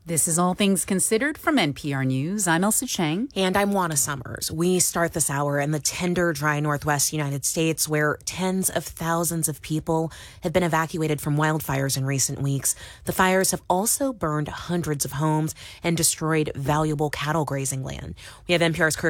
This is All Things Considered from NPR News. I'm Elsa Chang. And I'm Juana Summers. We start this hour in the tender, dry Northwest United States, where tens of thousands of people have been evacuated from wildfires in recent weeks. The fires have also burned hundreds of homes and destroyed valuable cattle grazing land. We have NPR's Kirk